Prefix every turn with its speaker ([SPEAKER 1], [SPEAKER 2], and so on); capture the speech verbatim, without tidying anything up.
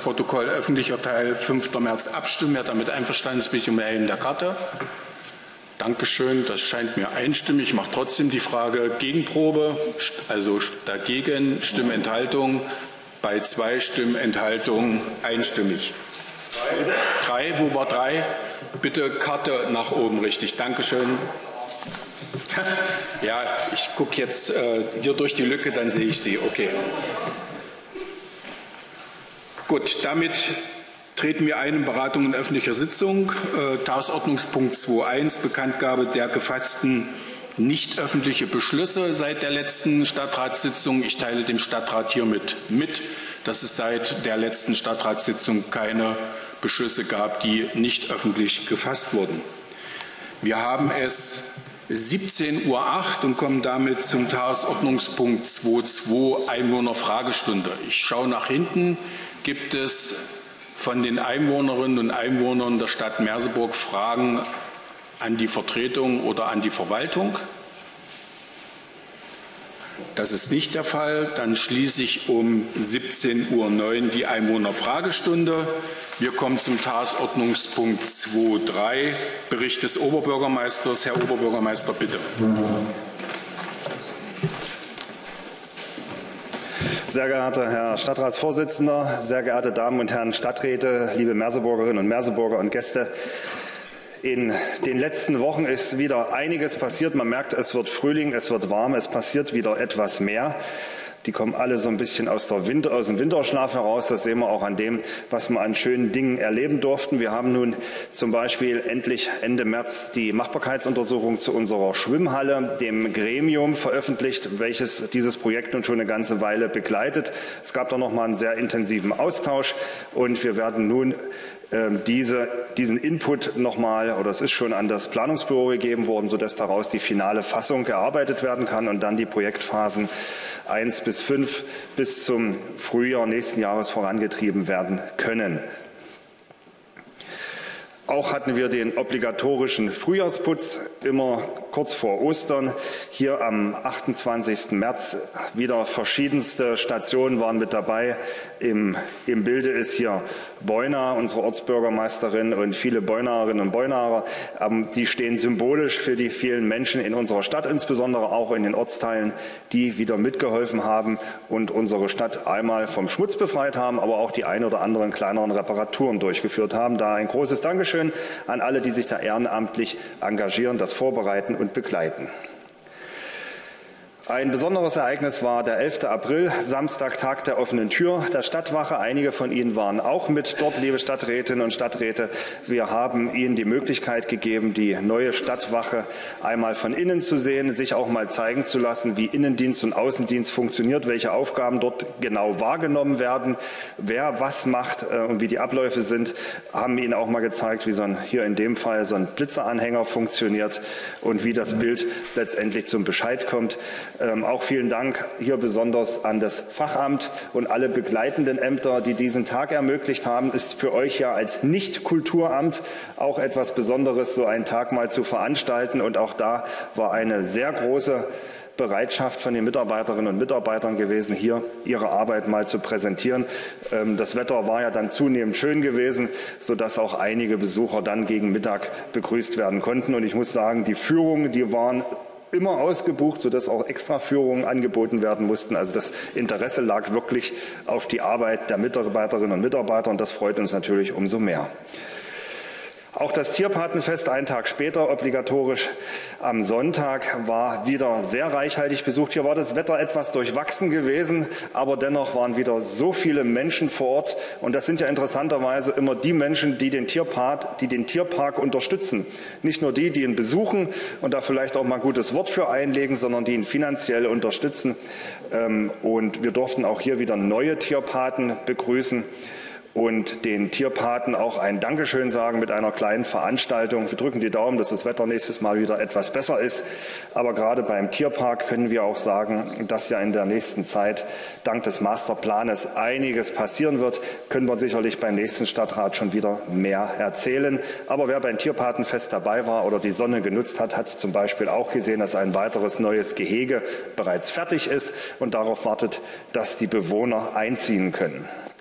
[SPEAKER 1] Protokoll öffentlicher Teil fünfter März abstimmen. Wer damit einverstanden ist, bitte ich um Erheben der Karte. Dankeschön, das scheint mir einstimmig. Ich mache trotzdem die Frage Gegenprobe, also dagegen Stimmenthaltung, bei zwei Stimmenthaltungen einstimmig. Drei, wo war drei? Bitte Karte nach oben richtig. Dankeschön. Ja, ich gucke jetzt äh, hier durch die Lücke, dann sehe ich Sie. Okay. Gut, damit treten wir ein in Beratung in öffentlicher Sitzung. Äh, Tagesordnungspunkt zwei Punkt eins, Bekanntgabe der gefassten nicht öffentliche Beschlüsse seit der letzten Stadtratssitzung. Ich teile dem Stadtrat hiermit mit, dass es seit der letzten Stadtratssitzung keine Beschlüsse gab, die nicht öffentlich gefasst wurden. Wir haben es siebzehn Uhr acht und kommen damit zum Tagesordnungspunkt zwei Punkt zwei, Einwohnerfragestunde. Ich schaue nach hinten. Gibt es von den Einwohnerinnen und Einwohnern der Stadt Merseburg Fragen an die Vertretung oder an die Verwaltung? Das ist nicht der Fall. Dann schließe ich um siebzehn Uhr neun die Einwohnerfragestunde. Wir kommen zum Tagesordnungspunkt zwei Punkt drei, Bericht des Oberbürgermeisters. Herr Oberbürgermeister, bitte.
[SPEAKER 2] Sehr geehrter Herr Stadtratsvorsitzender, sehr geehrte Damen und Herren Stadträte, liebe Merseburgerinnen und Merseburger und Gäste. In den letzten Wochen ist wieder einiges passiert. Man merkt, es wird Frühling, es wird warm, es passiert wieder etwas mehr. Die kommen alle so ein bisschen aus, der Winter, aus dem Winterschlaf heraus. Das sehen wir auch an dem, was wir an schönen Dingen erleben durften. Wir haben nun zum Beispiel endlich Ende März die Machbarkeitsuntersuchung zu unserer Schwimmhalle, dem Gremium, veröffentlicht, welches dieses Projekt nun schon eine ganze Weile begleitet. Es gab da noch mal einen sehr intensiven Austausch und wir werden nun Diese, diesen Input nochmal, oder es ist schon an das Planungsbüro gegeben worden, sodass daraus die finale Fassung erarbeitet werden kann und dann die Projektphasen eins bis fünf bis zum Frühjahr nächsten Jahres vorangetrieben werden können. Auch hatten wir den obligatorischen Frühjahrsputz immer kurz vor Ostern. Hier am achtundzwanzigsten März wieder verschiedenste Stationen waren mit dabei. Im, im Bilde ist hier Beuna, unsere Ortsbürgermeisterin, und viele Beunerinnen und Beunarer. Ähm, die stehen symbolisch für die vielen Menschen in unserer Stadt, insbesondere auch in den Ortsteilen, die wieder mitgeholfen haben und unsere Stadt einmal vom Schmutz befreit haben, aber auch die ein oder anderen kleineren Reparaturen durchgeführt haben. Da ein großes Dankeschön an alle, die sich da ehrenamtlich engagieren, das vorbereiten und begleiten. Ein besonderes Ereignis war der elfte April, Samstag, Tag der offenen Tür der Stadtwache. Einige von Ihnen waren auch mit dort, liebe Stadträtinnen und Stadträte. Wir haben Ihnen die Möglichkeit gegeben, die neue Stadtwache einmal von innen zu sehen, sich auch mal zeigen zu lassen, wie Innendienst und Außendienst funktioniert, welche Aufgaben dort genau wahrgenommen werden, wer was macht und wie die Abläufe sind. Haben Ihnen auch mal gezeigt, wie so ein, hier in dem Fall so ein Blitzeranhänger funktioniert und wie das Bild letztendlich zum Bescheid kommt. Ähm, auch vielen Dank hier besonders an das Fachamt und alle begleitenden Ämter, die diesen Tag ermöglicht haben. Ist für euch ja als Nicht-Kulturamt auch etwas Besonderes, so einen Tag mal zu veranstalten. Und auch da war eine sehr große Bereitschaft von den Mitarbeiterinnen und Mitarbeitern gewesen, hier ihre Arbeit mal zu präsentieren. Das Wetter war ja dann zunehmend schön gewesen, sodass auch einige Besucher dann gegen Mittag begrüßt werden konnten. Und ich muss sagen, die Führungen, die waren immer ausgebucht, sodass auch Extraführungen angeboten werden mussten. Also das Interesse lag wirklich auf die Arbeit der Mitarbeiterinnen und Mitarbeiter und das freut uns natürlich umso mehr. Auch das Tierpatenfest, einen Tag später, obligatorisch am Sonntag, war wieder sehr reichhaltig besucht. Hier war das Wetter etwas durchwachsen gewesen, aber dennoch waren wieder so viele Menschen vor Ort. Und das sind ja interessanterweise immer die Menschen, die den Tierpark, die den Tierpark unterstützen. Nicht nur die, die ihn besuchen und da vielleicht auch mal ein gutes Wort für einlegen, sondern die ihn finanziell unterstützen. Und wir durften auch hier wieder neue Tierpaten begrüßen und den Tierpaten auch ein Dankeschön sagen mit einer kleinen Veranstaltung. Wir drücken die Daumen, dass das Wetter nächstes Mal wieder etwas besser ist. Aber gerade beim Tierpark können wir auch sagen, dass ja in der nächsten Zeit dank des Masterplanes einiges passieren wird. Können wir sicherlich beim nächsten Stadtrat schon wieder mehr erzählen. Aber wer beim Tierpatenfest dabei war oder die Sonne genutzt hat, hat zum Beispiel auch gesehen, dass ein weiteres neues Gehege bereits fertig ist und darauf wartet, dass die Bewohner einziehen können.